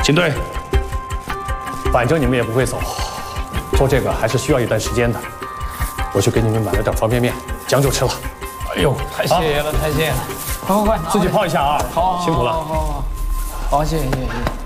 进队。反正你们也不会走，做这个还是需要一段时间的。我去给你们买了点方便面，将就吃了。哎呦， 太谢谢了，太谢谢了！快， 自己泡一下啊！ 好， 辛苦了。 好，谢谢。